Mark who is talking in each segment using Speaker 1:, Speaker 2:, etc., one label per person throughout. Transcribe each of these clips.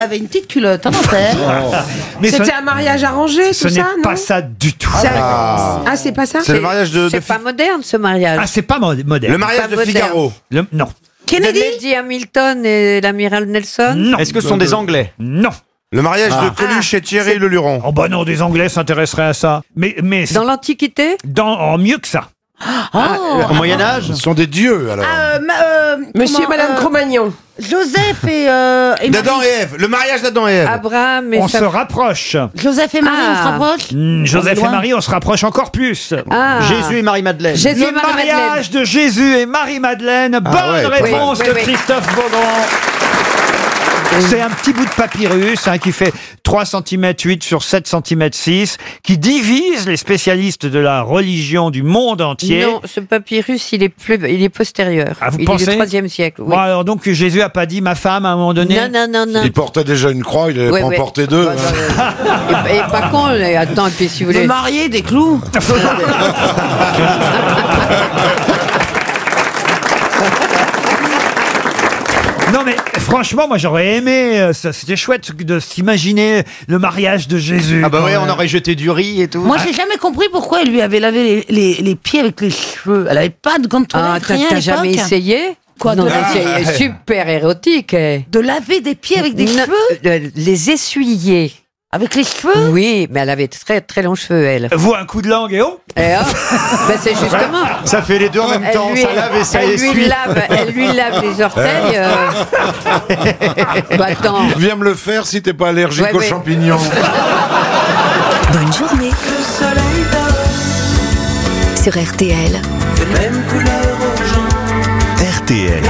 Speaker 1: avait une petite culotte, en fait.
Speaker 2: Mais
Speaker 3: C'était un mariage arrangé,
Speaker 2: ce
Speaker 3: tout
Speaker 2: n'est
Speaker 3: ça, non?
Speaker 2: pas ça du tout.
Speaker 3: Ah, c'est pas ça?
Speaker 4: C'est le mariage de
Speaker 5: C'est pas moderne ce mariage.
Speaker 2: Ah, c'est pas moderne.
Speaker 4: le mariage de
Speaker 5: Pas
Speaker 4: Figaro.
Speaker 2: Non.
Speaker 3: Kennedy?
Speaker 5: De Lady Hamilton et l'amiral Nelson.
Speaker 2: Non.
Speaker 6: Est-ce que ce sont des Anglais?
Speaker 2: Non.
Speaker 4: Le mariage de Coluche et Thierry Le Luron.
Speaker 2: Oh bah non, des Anglais s'intéresseraient à ça. Mais
Speaker 5: Dans l'Antiquité.
Speaker 2: mieux que ça.
Speaker 6: Au Moyen-Âge?
Speaker 4: Ce sont des dieux, alors.
Speaker 3: Monsieur et Madame Cro-Magnon.
Speaker 1: Joseph et
Speaker 4: D'Adam et Ève. Le mariage d'Adam et Ève.
Speaker 5: Abraham et
Speaker 2: On
Speaker 5: sa...
Speaker 2: se rapproche.
Speaker 1: Joseph et Marie, on se rapproche.
Speaker 2: Joseph et
Speaker 1: loin.
Speaker 2: Marie, on se rapproche encore plus.
Speaker 5: Ah.
Speaker 6: Jésus et Marie-Madeleine.
Speaker 5: Jésus et
Speaker 2: Le
Speaker 5: Marie-Madeleine.
Speaker 2: mariage de Jésus et Marie-Madeleine. Bonne
Speaker 4: ouais,
Speaker 2: réponse
Speaker 5: oui,
Speaker 2: de
Speaker 5: oui.
Speaker 2: Christophe Beaugrand. C'est un petit bout de papyrus qui fait 3 cm 8 sur 7 cm 6, qui divise les spécialistes de la religion du monde entier.
Speaker 5: Non, ce papyrus, il est postérieur.
Speaker 2: Ah, vous
Speaker 5: il
Speaker 2: pensez?
Speaker 5: est du 3e siècle. Oui.
Speaker 2: Bon, alors donc Jésus a pas dit ma femme à un moment donné.
Speaker 5: Non.
Speaker 4: Il portait déjà une croix, il n'avait pas en porté deux.
Speaker 5: Et pas con, attends, et puis si vous
Speaker 1: Me
Speaker 5: voulez.
Speaker 1: marier, des clous.
Speaker 2: Non mais franchement, moi j'aurais aimé, c'était chouette de s'imaginer le mariage de Jésus.
Speaker 6: Ah bah
Speaker 2: quand
Speaker 6: ouais,
Speaker 2: même.
Speaker 6: on aurait jeté du riz et tout.
Speaker 1: Moi, j'ai jamais compris pourquoi elle lui avait lavé les pieds avec les cheveux. Elle avait pas de gants de
Speaker 5: Ah,
Speaker 1: toilette, rien à
Speaker 5: t'as jamais
Speaker 1: l'époque.
Speaker 5: essayé?
Speaker 1: Quoi,
Speaker 5: Non,
Speaker 1: de
Speaker 5: c'est super érotique.
Speaker 1: De laver des pieds avec des
Speaker 5: Non,
Speaker 1: cheveux?
Speaker 5: les essuyer.
Speaker 1: Avec les cheveux?
Speaker 5: Oui, mais elle avait très très longs cheveux, elle.
Speaker 2: Vous un coup de langue et oh.
Speaker 5: Et hop, ben c'est justement.
Speaker 6: Ça fait les deux en même temps, ça lave et ça essuie.
Speaker 5: Elle lui lave les orteils. Bah attends.
Speaker 4: Viens me le faire si t'es pas allergique
Speaker 5: Ouais,
Speaker 4: aux
Speaker 5: ouais.
Speaker 4: champignons.
Speaker 7: Bonne journée. Sur RTL.
Speaker 8: RTL.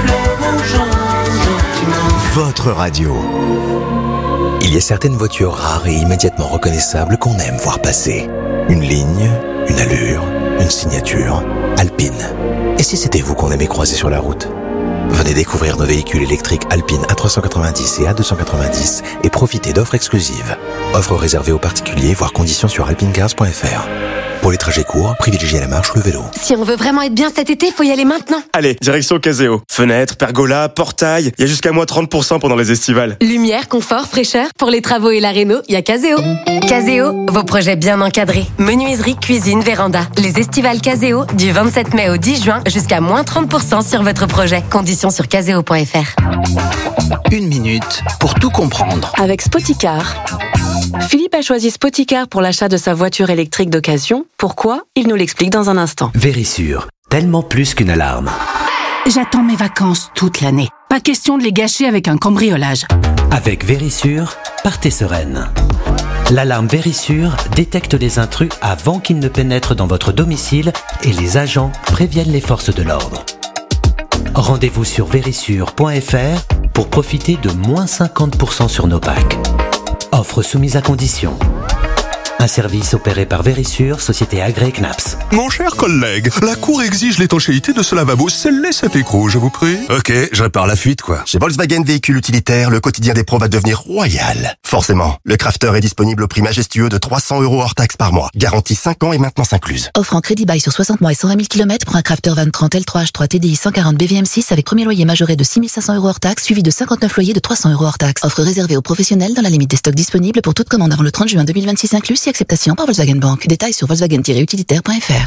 Speaker 8: Votre radio. Il y a certaines voitures rares et immédiatement reconnaissables qu'on aime voir passer. Une ligne, une allure, une signature. Alpine. Et si c'était vous qu'on aimait croiser sur la route ? Venez découvrir nos véhicules électriques Alpine A390 et A290 et profitez d'offres exclusives. Offres réservées aux particuliers, voire conditions sur alpinecars.fr. Pour les trajets courts, privilégiez la marche ou le vélo.
Speaker 7: Si on veut vraiment être bien cet été, faut y aller maintenant.
Speaker 9: Allez, direction Caseo. Fenêtres, pergola, portail, il y a jusqu'à moins 30% pendant les estivales.
Speaker 7: Lumière, confort, fraîcheur. Pour les travaux et la réno, il y a Caseo. Caseo, vos projets bien encadrés. Menuiserie, cuisine, véranda. Les estivales Caseo, du 27 mai au 10 juin, jusqu'à moins 30% sur votre projet. Conditions sur caseo.fr.
Speaker 8: Une minute pour tout comprendre.
Speaker 10: Avec Spoticar. Philippe a choisi Spoticar pour l'achat de sa voiture électrique d'occasion. Pourquoi ? Il nous l'explique dans un instant.
Speaker 8: Vérissure, tellement plus qu'une alarme.
Speaker 11: J'attends mes vacances toute l'année. Pas question de les gâcher avec un cambriolage.
Speaker 8: Avec Vérissure, partez sereine. L'alarme Vérissure détecte les intrus avant qu'ils ne pénètrent dans votre domicile et les agents préviennent les forces de l'ordre. Rendez-vous sur vérissure.fr pour profiter de moins 50% sur nos packs. Offre soumise à condition. Un service opéré par Vérissure, société agréée CNAPS.
Speaker 12: Mon cher collègue, la Cour exige l'étanchéité de ce lavabo. Scellez cet écrou, je vous prie. Ok, je répare la fuite, quoi.
Speaker 13: Chez Volkswagen Véhicules Utilitaires, le quotidien des pros va devenir royal. Forcément, le Crafter est disponible au prix majestueux de 300 € hors taxe par mois. Garantie 5 ans et maintenance incluse.
Speaker 14: Offre en crédit bail sur 60 mois et 120 000 km pour un Crafter Van 30 L3H3 TDI 140 BVM6 avec premier loyer majoré de 6 500 € hors taxe, suivi de 59 loyers de 300 € hors taxe. Offre réservée aux professionnels dans la limite des stocks disponibles pour toute commande avant le 30 juin 2026 inclus si acceptation par Volkswagen Bank. Détails sur volkswagen-utilitaire.fr.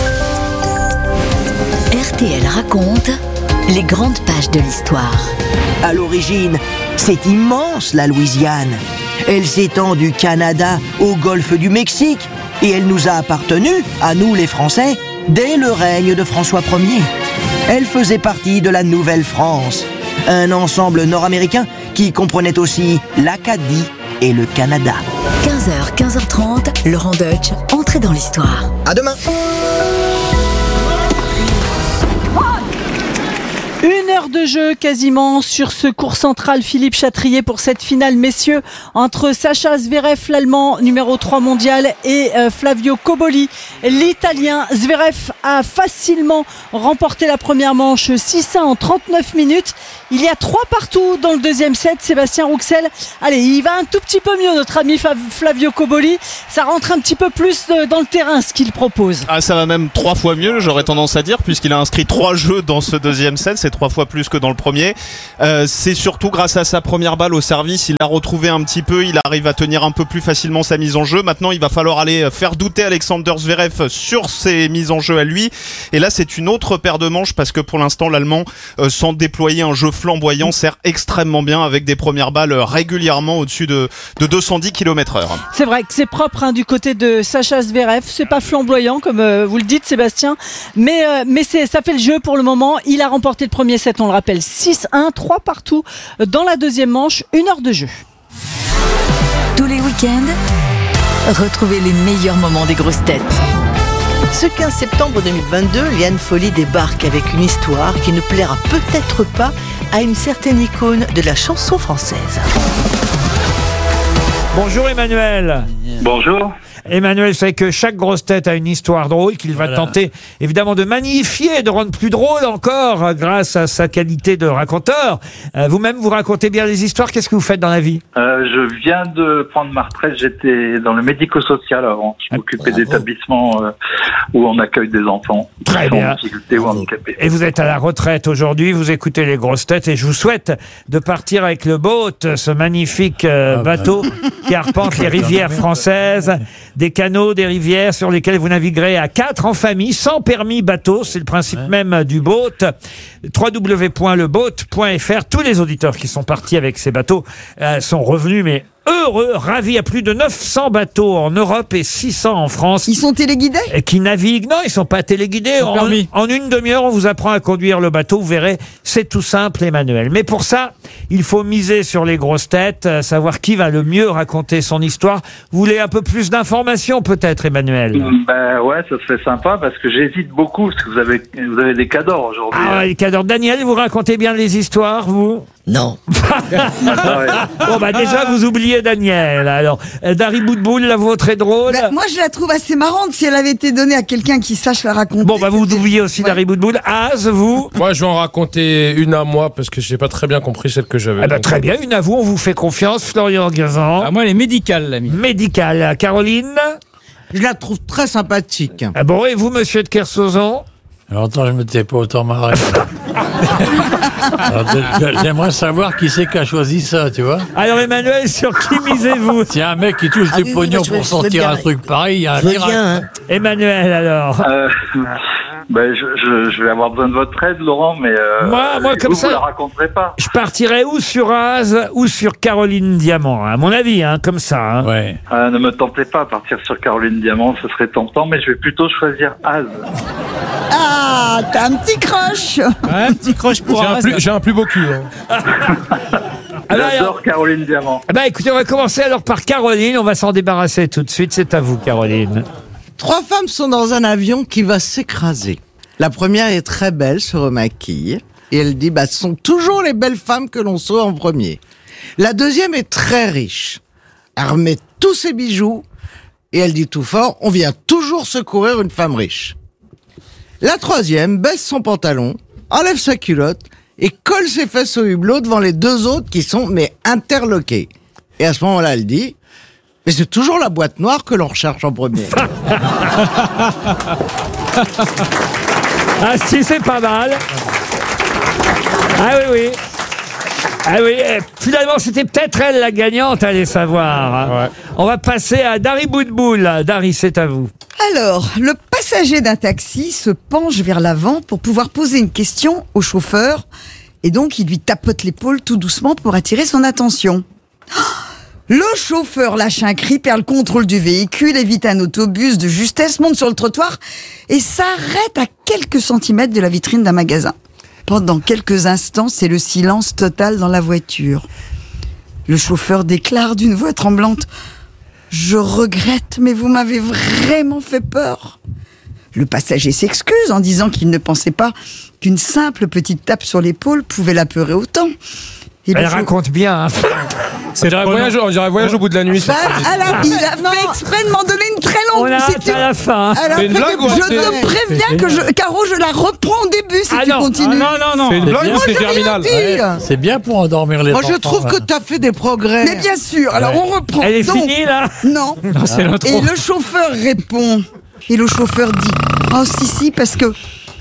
Speaker 7: RTL raconte les grandes pages de l'histoire.
Speaker 15: À l'origine, c'est immense la Louisiane. Elle s'étend du Canada au golfe du Mexique et elle nous a appartenu, à nous les Français, dès le règne de François Ier. Elle faisait partie de la Nouvelle-France, un ensemble nord-américain qui comprenait aussi l'Acadie et le Canada.
Speaker 7: 15h, 15h30, Laurent Deutsch, entrée dans l'histoire.
Speaker 15: À demain.
Speaker 16: 1 heure de jeu quasiment sur ce court central Philippe Chatrier pour cette finale, messieurs, entre Sacha Zverev, l'Allemand numéro 3 mondial, et Flavio Cobolli, l'Italien. Zverev a facilement remporté la première manche 6-1 en 39 minutes. Il y a 3 partout dans le deuxième set. Sébastien Rouxel, allez, il va un tout petit peu mieux, notre ami Flavio Cobolli. Ça rentre un petit peu plus dans le terrain, ce qu'il propose.
Speaker 17: Ah, ça va même 3 fois mieux, j'aurais tendance à dire, puisqu'il a inscrit 3 jeux dans ce deuxième set. C'est c'est 3 fois plus que dans le premier. C'est surtout grâce à sa première balle au service, il a retrouvé un petit peu, il arrive à tenir un peu plus facilement sa mise en jeu. Maintenant, il va falloir aller faire douter Alexander Zverev sur ses mises en jeu à lui. Et là, c'est une autre paire de manches parce que pour l'instant, l'Allemand, sans déployer un jeu flamboyant, sert extrêmement bien avec des premières balles régulièrement au-dessus de 210 km/h.
Speaker 16: C'est vrai que c'est propre du côté de Sacha Zverev. C'est pas flamboyant comme vous le dites, Sébastien, mais ça fait le jeu pour le moment. Il a remporté le premier set, on le rappelle, 6-1, 3 partout dans la deuxième manche, 1 heure de jeu.
Speaker 18: Tous les week-ends, retrouvez les meilleurs moments des grosses têtes.
Speaker 1: Ce 15 septembre 2022, Liane Folly débarque avec une histoire qui ne plaira peut-être pas à une certaine icône de la chanson française.
Speaker 2: Bonjour Emmanuel.
Speaker 19: Bonjour.
Speaker 2: Emmanuel, c'est que chaque grosse tête a une histoire drôle qu'il va tenter évidemment de magnifier, de rendre plus drôle encore grâce à sa qualité de raconteur. Vous-même, vous racontez bien les histoires. Qu'est-ce que vous faites dans la vie ?
Speaker 19: Je viens de prendre ma retraite. J'étais dans le médico-social avant. Je m'occupais d'établissements où on accueille des enfants qui sont en difficulté ou handicapés.
Speaker 2: Et vous êtes à la retraite aujourd'hui, vous écoutez les grosses têtes et je vous souhaite de partir avec le boat, ce magnifique bateau qui arpente les rivières françaises. Des canaux, des rivières sur lesquels vous naviguerez à 4 en famille, sans permis bateau. C'est le principe même du boat. www.leboat.fr. Tous les auditeurs qui sont partis avec ces bateaux sont revenus, mais heureux, ravis. Il y a plus de 900 bateaux en Europe et 600 en France.
Speaker 20: Ils sont téléguidés ?
Speaker 2: Et qui naviguent. Non, ils sont pas téléguidés. En une demi-heure, on vous apprend à conduire le bateau. Vous verrez, c'est tout simple, Emmanuel. Mais pour ça, il faut miser sur les grosses têtes, savoir qui va le mieux raconter son histoire. Vous voulez un peu plus d'informations, peut-être, Emmanuel ?
Speaker 19: Ben ouais, ça serait sympa parce que j'hésite beaucoup parce que vous avez des cadors aujourd'hui.
Speaker 2: Ah, les cadors. Daniel, vous racontez bien les histoires, vous ?
Speaker 1: Non.
Speaker 2: Bon, bah déjà, vous oubliez Daniel. Alors, Dari Boudboul, la vôtre est drôle.
Speaker 20: Moi, je la trouve assez marrante si elle avait été donnée à quelqu'un qui sache la raconter.
Speaker 2: Bon, bah vous oubliez aussi Dari Boudboul. Az, vous ?
Speaker 21: Moi, je vais en raconter une à moi parce que je n'ai pas très bien compris celle que j'avais.
Speaker 2: Ah bah, très bien, une à vous, on vous fait confiance, Florian Gazan.
Speaker 22: Ah, moi, elle est médicale, l'ami.
Speaker 2: Médicale. Caroline ?
Speaker 23: Je la trouve très sympathique.
Speaker 2: Ah bon, et vous, monsieur de Kersauzon ?
Speaker 24: Longtemps, je ne m'étais pas autant marré. J'aimerais savoir qui c'est qui a choisi ça, tu vois.
Speaker 2: Alors, Emmanuel, sur qui misez-vous ?
Speaker 24: S'il y a un mec qui touche du pognon pour sortir un truc pareil, il y a un miracle.
Speaker 2: Emmanuel, alors
Speaker 19: Ben, je vais avoir besoin de votre aide, Laurent, mais
Speaker 2: moi comme ça,
Speaker 19: vous la raconterez pas.
Speaker 2: Je partirais ou sur Az ou sur Caroline Diamant, à mon avis, comme ça.
Speaker 24: Ouais.
Speaker 19: Ne me tentez pas à partir sur Caroline Diamant, ce serait tentant, mais je vais plutôt choisir Az.
Speaker 20: Ah, t'as un petit croche.
Speaker 22: Ouais, un petit croche pour Az.
Speaker 21: J'ai un plus beau cul.
Speaker 19: J'adore Caroline Diamant.
Speaker 2: Bah écoutez, on va commencer alors par Caroline, on va s'en débarrasser tout de suite, c'est à vous Caroline.
Speaker 23: 3 femmes sont dans un avion qui va s'écraser. La première est très belle, se remaquille, et elle dit, ce sont toujours les belles femmes que l'on sauve en premier. La deuxième est très riche. Elle remet tous ses bijoux, et elle dit tout fort, on vient toujours secourir une femme riche. La troisième baisse son pantalon, enlève sa culotte, et colle ses fesses au hublot devant les 2 autres qui sont, interloquées. Et à ce moment-là, elle dit, mais c'est toujours la boîte noire que l'on recherche en premier.
Speaker 2: Ah si, c'est pas mal. Ah oui. Ah oui, finalement, c'était peut-être elle la gagnante, allez savoir. Ouais. On va passer à Dari Boudboul. Dari, c'est à vous.
Speaker 20: Alors, le passager d'un taxi se penche vers l'avant pour pouvoir poser une question au chauffeur. Et donc, il lui tapote l'épaule tout doucement pour attirer son attention. Le chauffeur lâche un cri, perd le contrôle du véhicule, évite un autobus de justesse, monte sur le trottoir et s'arrête à quelques centimètres de la vitrine d'un magasin. Pendant quelques instants, c'est le silence total dans la voiture. Le chauffeur déclare d'une voix tremblante « Je regrette, mais vous m'avez vraiment fait peur ». Le passager s'excuse en disant qu'il ne pensait pas qu'une simple petite tape sur l'épaule pouvait l'apeurer autant.
Speaker 2: Elle raconte bien.
Speaker 21: On dirait voyage au bout de la nuit.
Speaker 20: Il a fait exprès de m'en donner une très longue.
Speaker 2: On a hâte à la fin.
Speaker 21: C'est une blague ou
Speaker 20: je te préviens Caro, je la reprends au début si tu continues.
Speaker 21: Non. C'est une blague ou c'est Germinal?
Speaker 24: C'est bien pour endormir les enfants.
Speaker 23: Moi, je trouve que tu as fait des progrès.
Speaker 20: Mais bien sûr. Alors, on reprend.
Speaker 2: Elle est finie, là?
Speaker 20: Non.
Speaker 22: C'est l'intro.
Speaker 20: Et le chauffeur répond. Et le chauffeur dit « Oh, si, parce que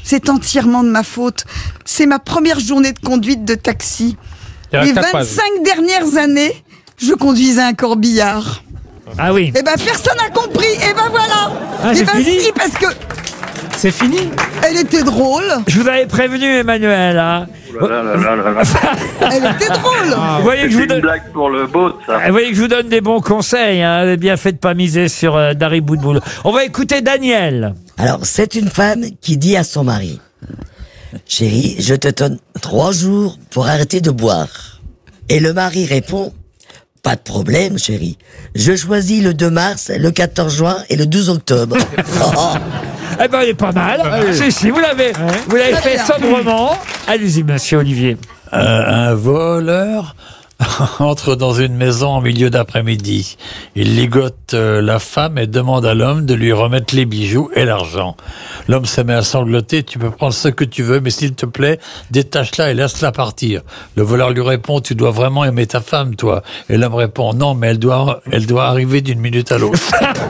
Speaker 20: C'est entièrement de ma faute. C'est ma première journée de conduite de taxi. Les 25 dernières années, je conduisais un corbillard.
Speaker 2: Ah oui.
Speaker 20: Eh ben, personne n'a compris. Eh ben, voilà.
Speaker 22: Ah,
Speaker 20: Eh
Speaker 22: c'est
Speaker 20: ben,
Speaker 22: fini
Speaker 20: si, parce que
Speaker 22: C'est fini.
Speaker 20: elle était drôle.
Speaker 2: Je vous avais prévenu, Emmanuel. Hein.
Speaker 19: Oh là là là là là.
Speaker 20: Elle était drôle.
Speaker 2: Vous voyez que je vous
Speaker 19: C'est
Speaker 2: donne...
Speaker 19: une blague pour le boat, ça.
Speaker 2: Vous voyez que je vous donne des bons conseils. Hein. Vous avez bien fait de pas miser sur Dari Boudboul. On va écouter Daniel.
Speaker 3: Alors, c'est une femme qui dit à son mari: chérie, je te donne 3 jours pour arrêter de boire. Et le mari répond: pas de problème, chérie. Je choisis le 2 mars, le 14 juin et le 12 octobre.
Speaker 2: Eh ben, il est pas mal. Si, vous l'avez fait sobrement. Allez-y, monsieur Olivier.
Speaker 24: Un voleur entre dans une maison en milieu d'après-midi. Il ligote la femme et demande à l'homme de lui remettre les bijoux et l'argent. L'homme se met à sangloter: tu peux prendre ce que tu veux, mais s'il te plaît, détache-la et laisse-la partir. Le voleur lui répond: tu dois vraiment aimer ta femme, toi. Et l'homme répond: non, mais elle doit arriver d'une minute à l'autre.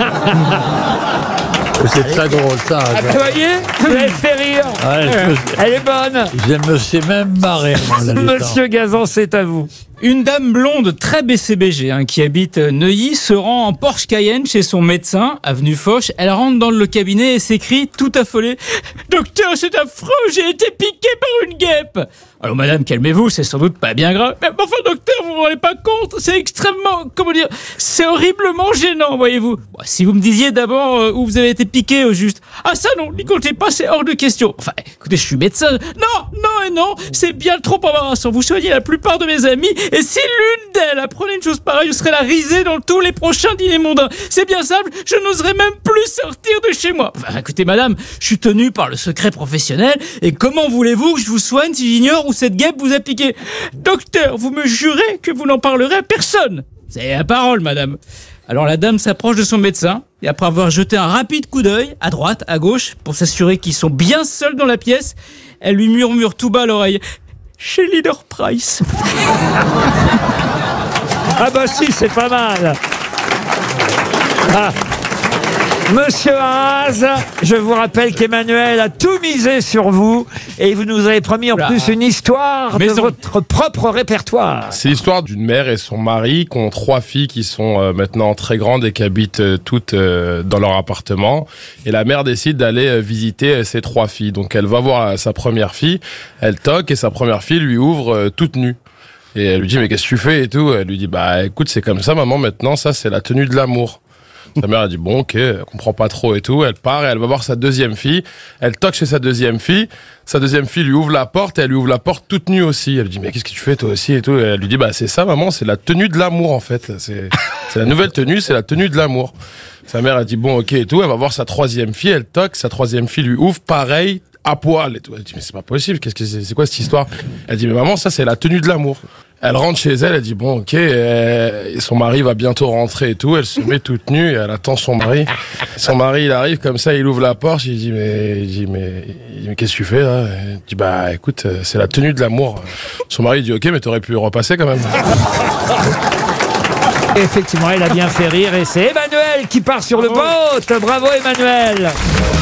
Speaker 24: C'est très drôle, ça.
Speaker 2: Ah, vous voyez, vous l'avez fait rire. Elle est bonne.
Speaker 24: Je me suis même marré.
Speaker 2: Monsieur Gazan, c'est à vous.
Speaker 22: Une dame blonde très BCBG qui habite Neuilly se rend en Porsche Cayenne chez son médecin, avenue Foch. Elle rentre dans le cabinet et s'écrie tout affolée: docteur, c'est affreux, j'ai été piqué par une guêpe. Alors madame, calmez-vous, c'est sans doute pas bien grave. Mais enfin docteur, vous vous rendez pas compte, c'est extrêmement, c'est horriblement gênant, voyez-vous. Bon, si vous me disiez d'abord où vous avez été piqué au juste. Ah ça non, n'y comptez pas, c'est hors de question. Enfin, écoutez, je suis médecin. Non, c'est bien trop embarrassant. Vous soignez la plupart de mes amis, et si l'une d'elles apprenait une chose pareille, je serais la risée dans tous les prochains dîners mondains. C'est bien simple, je n'oserais même plus sortir de chez moi. Enfin, écoutez madame, je suis tenu par le secret professionnel, et comment voulez-vous que je vous soigne si j'ignore où cette guêpe vous a piqué? Docteur, vous me jurez que vous n'en parlerez à personne? C'est la parole, madame. Alors la dame s'approche de son médecin, et après avoir jeté un rapide coup d'œil, à droite, à gauche, pour s'assurer qu'ils sont bien seuls dans la pièce, elle lui murmure tout bas à l'oreille: chez Leader Price.
Speaker 2: Ah bah si, c'est pas mal. Ah. Monsieur Haas, je vous rappelle qu'Emmanuel a tout misé sur vous et vous nous avez promis en plus une histoire de votre propre répertoire.
Speaker 21: C'est l'histoire d'une mère et son mari qui ont 3 filles qui sont maintenant très grandes et qui habitent toutes dans leur appartement. Et la mère décide d'aller visiter ces 3 filles. Donc elle va voir sa première fille, elle toque et sa première fille lui ouvre toute nue. Et elle lui dit: mais qu'est-ce que tu fais et tout? Elle lui dit: bah écoute, c'est comme ça maman, maintenant ça c'est la tenue de l'amour. Sa mère a dit: bon ok, elle comprend pas trop et tout. Elle part et elle va voir sa deuxième fille. Elle toque chez sa deuxième fille. Sa deuxième fille lui ouvre la porte et elle lui ouvre la porte toute nue aussi. Elle lui dit: mais qu'est-ce que tu fais toi aussi et tout. Et elle lui dit: bah c'est ça maman, c'est la tenue de l'amour en fait. C'est la nouvelle tenue, c'est la tenue de l'amour. Sa mère a dit: bon ok et tout. Elle va voir sa troisième fille. Elle toque, sa troisième fille lui ouvre pareil, à poil et tout. Elle dit: mais c'est pas possible, c'est quoi cette histoire? Elle dit: mais maman, ça c'est la tenue de l'amour. Elle rentre chez elle, elle dit: bon ok, son mari va bientôt rentrer et tout. Elle se met toute nue et elle attend son mari. Son mari il arrive comme ça, il ouvre la porte, il dit mais qu'est-ce que tu fais là? Elle dit: bah écoute, c'est la tenue de l'amour. Son mari dit: ok, mais t'aurais pu repasser quand même.
Speaker 2: Effectivement, elle a bien fait rire et c'est Emmanuel qui part sur le boat. Bravo Emmanuel.